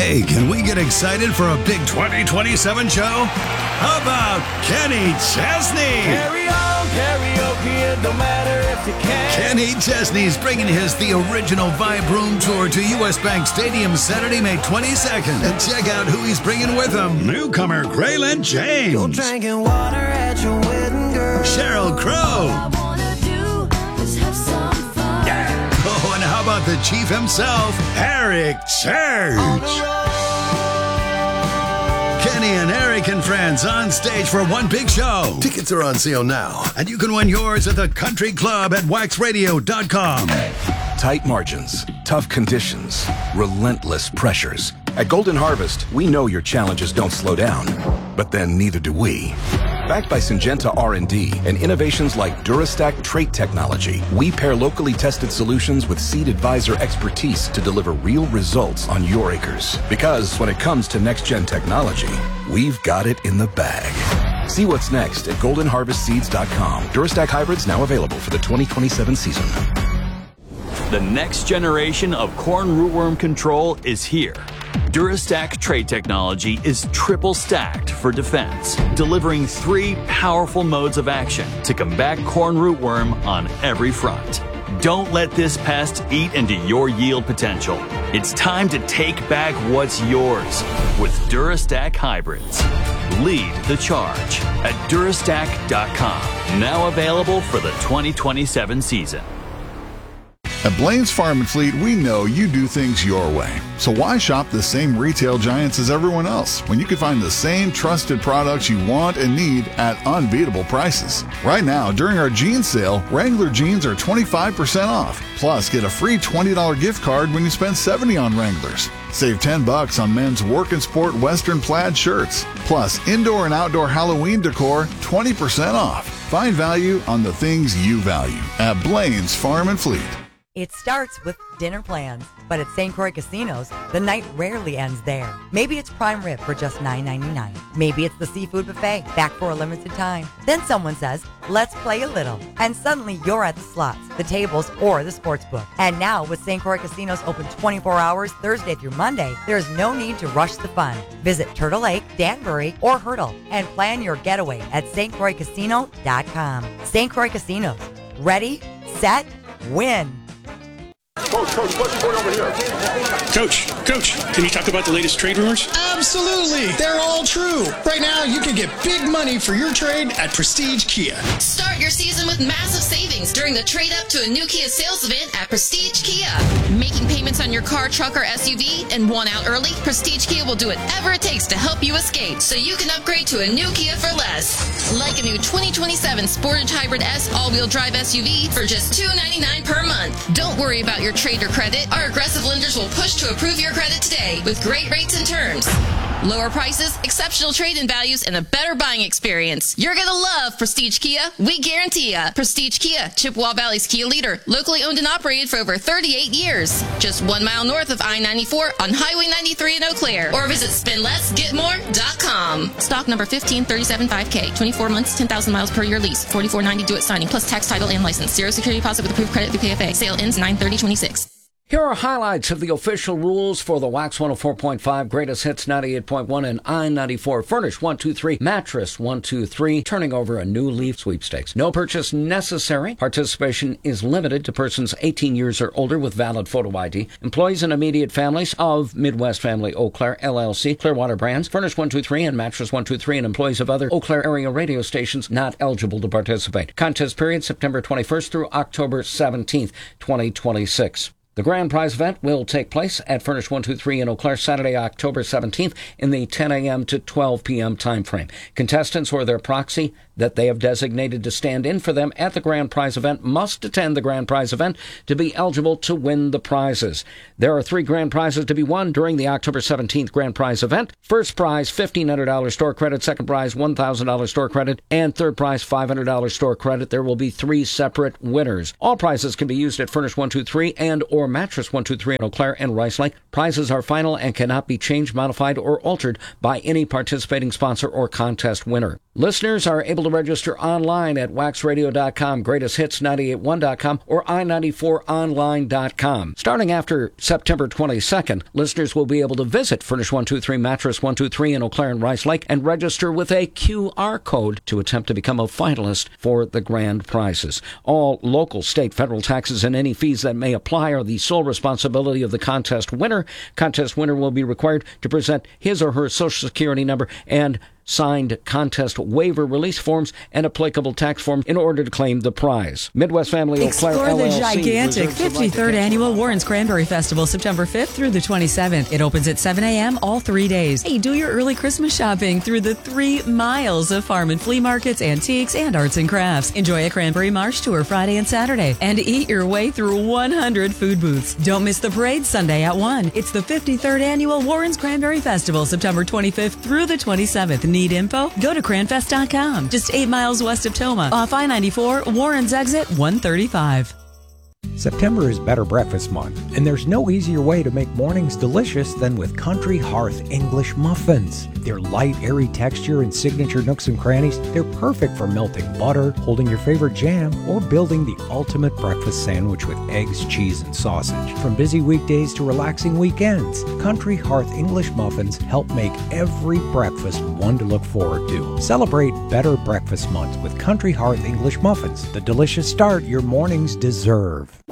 Hey, can we get excited for a big 2027 show? How about Kenny Chesney? Carry on, karaoke, it don't matter if you can. Kenny Chesney's bringing his The Original Vibe Room Tour to U.S. Bank Stadium Saturday, May 22nd. And check out who he's bringing with him. Newcomer Graylin James. You're drinking water at your wedding, girl. Sheryl Crow. Oh, and how about the chief himself, Eric Church? Kenny and Eric and friends on stage for one big show. Tickets are on sale now, and you can win yours at the Country Club at waxradio.com. Tight margins, tough conditions, relentless pressures. At Golden Harvest, we know your challenges don't slow down, but then neither do we. Backed by Syngenta R&D and innovations like Durastack trait technology, we pair locally tested solutions with Seed Advisor expertise to deliver real results on your acres. Because when it comes to next-gen technology, we've got it in the bag. See what's next at goldenharvestseeds.com. Durastack hybrids now available for the 2027 season. The next generation of corn rootworm control is here. Durastack trait technology is triple stacked for defense, delivering 3 powerful modes of action to combat corn rootworm on every front. Don't let this pest eat into your yield potential. It's time to take back what's yours with Durastack hybrids. Lead the charge at Durastack.com. Now available for the 2027 season. At Blaine's Farm and Fleet, we know you do things your way. So why shop the same retail giants as everyone else when you can find the same trusted products you want and need at unbeatable prices? Right now, during our jeans sale, Wrangler jeans are 25% off. Plus, get a free $20 gift card when you spend $70 on Wranglers. Save $10 on men's work and sport Western plaid shirts. Plus, indoor and outdoor Halloween decor, 20% off. Find value on the things you value at Blaine's Farm and Fleet. It starts with dinner plans, but at St. Croix Casinos, the night rarely ends there. Maybe it's prime rib for just $9.99. Maybe it's the seafood buffet, back for a limited time. Then someone says, let's play a little. And suddenly you're at the slots, the tables, or the sports book. And now with St. Croix Casinos open 24 hours Thursday through Monday, there's no need to rush the fun. Visit Turtle Lake, Danbury, or Hurdle and plan your getaway at stcroixcasino.com. St. Croix Casinos. Ready, set, win. Coach, what's going over here? Coach, can you talk about the latest trade rumors? Absolutely. They're all true. Right now, you can get big money for your trade at Prestige Kia. Start your season with massive savings during the trade up to a new Kia sales event at Prestige Kia. Making payments on your car, truck, or SUV and want out early? Prestige Kia will do whatever it takes to help you escape so you can upgrade to a new Kia for less. Like a new 2027 Sportage Hybrid S all-wheel drive SUV for just $299 per month. Don't worry about your trade or credit. Our aggressive lenders will push to approve your credit today with great rates and terms. Lower prices, exceptional trade-in values, and a better buying experience. You're going to love Prestige Kia. We guarantee ya. Prestige Kia, Chippewa Valley's Kia leader. Locally owned and operated for over 38 years. Just 1 mile north of I-94 on Highway 93 in Eau Claire. Or visit spendlessgetmore.com. Stock number 15375K. 24 months, 10,000 miles per year lease. $44.90 due at signing, plus tax, title, and license. Zero security deposit with approved credit through KFA. Sale ends 9/30/26. Here are highlights of the official rules for the Wax 104.5, Greatest Hits 98.1, and I-94 Furnish 123, Mattress 123, turning over a new leaf sweepstakes. No purchase necessary. Participation is limited to persons 18 years or older with valid photo ID. Employees and immediate families of Midwest Family Eau Claire, LLC, Clearwater Brands, Furnish 123, and Mattress 123, and employees of other Eau Claire area radio stations not eligible to participate. Contest period September 21st through October 17th, 2026. The grand prize event will take place at Furnish 123 in Eau Claire Saturday, October 17th in the 10 a.m. to 12 p.m. time frame. Contestants or their proxy that they have designated to stand in for them at the grand prize event must attend the grand prize event to be eligible to win the prizes. There are 3 grand prizes to be won during the October 17th grand prize event. First prize, $1,500 store credit. Second prize, $1,000 store credit. And third prize, $500 store credit. There will be 3 separate winners. All prizes can be used at Furnish 123 and or Mattress 123 in Eau Claire and Rice Lake. Prizes are final and cannot be changed, modified, or altered by any participating sponsor or contest winner. Listeners are able to register online at waxradio.com, greatesthits981.com, or i94online.com. Starting after September 22nd, listeners will be able to visit Furnish 123 Mattress 123 in Eau Claire and Rice Lake and register with a QR code to attempt to become a finalist for the grand prizes. All local, state, federal taxes and any fees that may apply are the sole responsibility of the contest winner. Contest winner will be required to present his or her Social Security number and signed contest waiver release forms and applicable tax forms in order to claim the prize. Midwest Family Eau Claire Explore LLC the gigantic 53rd Annual Warren's Cranberry Festival, September 5th through the 27th. It opens at 7 a.m. all 3 days. Hey, do your early Christmas shopping through the 3 miles of farm and flea markets, antiques, and arts and crafts. Enjoy a cranberry marsh tour Friday and Saturday, and eat your way through 100 food booths. Don't miss the parade Sunday at 1. It's the 53rd Annual Warren's Cranberry Festival, September 25th through the 27th. Need info? Go to cranfest.com. Just 8 miles west of Toma, off I-94, Warren's exit 135. September is Better Breakfast Month, and there's no easier way to make mornings delicious than with Country Hearth English muffins. Their light, airy texture and signature nooks and crannies, they're perfect for melting butter, holding your favorite jam, or building the ultimate breakfast sandwich with eggs, cheese, and sausage. From busy weekdays to relaxing weekends, Country Hearth English muffins help make every breakfast one to look forward to. Celebrate Better Breakfast Month with Country Hearth English muffins, the delicious start your mornings deserve.